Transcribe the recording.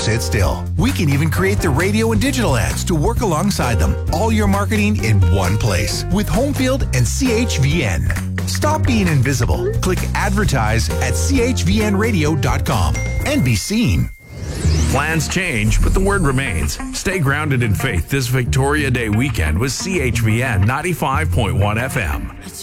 sit still. We can even create the radio and digital ads to work alongside them. All your marketing in one place with Homefield and CHVN. Stop being invisible. Click advertise at chvnradio.com and be seen. Plans change, but the word remains. Stay grounded in faith this Victoria Day weekend with CHVN 95.1 FM.